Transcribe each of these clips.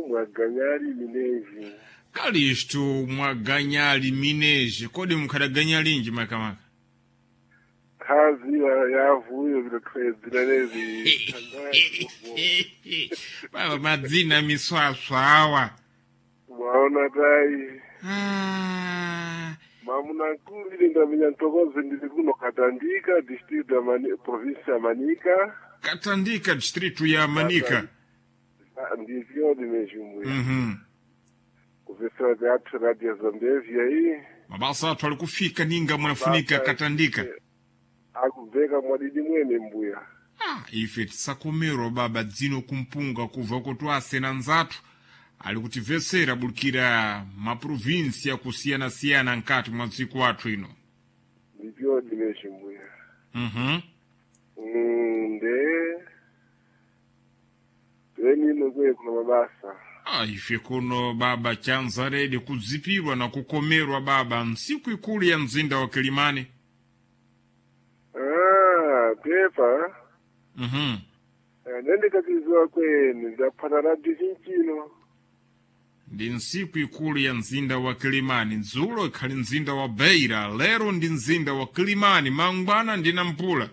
Mwaganyali Mineji. Kalisto Mwaganyali Mineji. Kodi mukadaganyali inji makamaka? Kazi yavuyo vilekezi. Baba madzina miswaswa awa. Mwaona dai. Mamuna nkulu ili ndaminya ntokoze ndilikuno Katandika, district ya province ya Manika. Katandika, district ya Manika. Ndivyo nimejumuia. Kufesera teatro radio Zambezia hii. Mabasa watu walikufika ninga mwanafunika Katandika. Akuveka mwadidi mwene mbuya. Ife tisakomero baba dzino kumpunga kuva kutwase na nzatu. Alikutivesera bulkira maprovinsi ya kusiyana nkati mwa tsiku watu ino. Ndivyo nimejumuia. Nino kwe kuna mabasa. Ife kuno baba chanza redi kuzipirwa na kukomerwa baba nsiku ikulu ya nzinda wa Kilimani. Pepa. Nende katizwa kweni, zapana radio hinchino. Ndi nsiku ikulu ya nzinda wa Kilimani. Nzulo ikali nzinda wa Beira. Lero ndi nzinda wa Kilimani. Mangwana ndina mpula.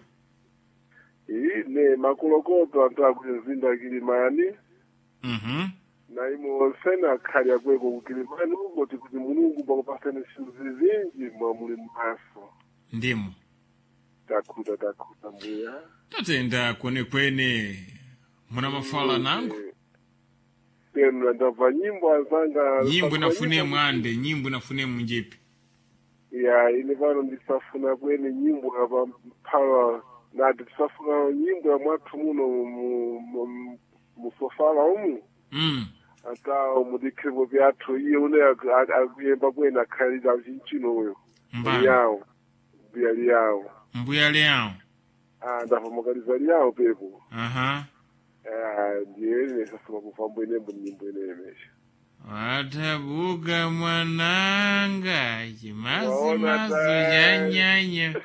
Ne makulokoto antaku nzinda wa Kilimani. Na imo sena kaya kweko kukilimani ugo tikuti mulungu bakupasane shuzi zinji mwamuli mmaso. Ndimu. Takuta mbuya. Tatenda kwene muna mafala nangu. Tenu ndava nyimbo azanga. Nyimbo nafune mwande, nyimbo nafune mnjipi. Ya, ini vano ndisafuna kwene nyimbo hapa mpala. Na ndisafuna nyimbo ya mwatu muno musofala umu. Ata umudikrivo vyatu iye une akuyemba kwena khalida chinchino uyo. Mbuyao. Mbuyali yao. Ndafa makalizali yao pepo. Ndiye nesasuma kufambo inembo nyimbo inemesha. Watabuga mwananga mazu janyanya.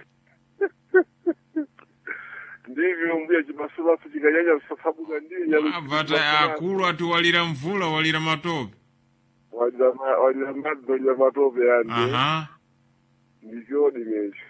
Ndivyo mbia jimasubasu jikanyanya sasabuga ndiyo. Avata akulu atu walira mvula walira matope. Walira mazi walira matope yani. Ndivyo nimesha.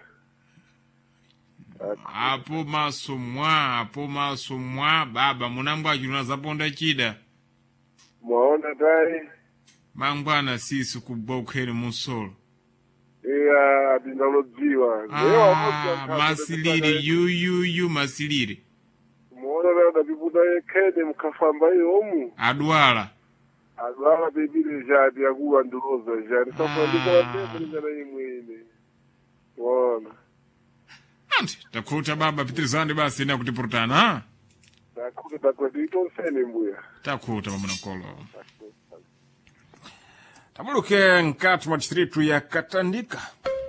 Apo maso mwa baba munambwa juna zaponda chida. Mwaona dai. Mangwana sisi kubokeni musolo. Dinalodziwa. Masiliri yu masiliri. Mwaona rada bibuda yekede mkafamba yomu. Adwala bebile jadi ya kuwa nduroza jadi. Sasa ndiko wapepo njana imwene. Mwaona. Takuta baba pitirizani basi ina kutipurutana ha? Takuta ito sene mbuya. Takuta mama nakolo. Tabuluke nkatu machitritu ya Katandika.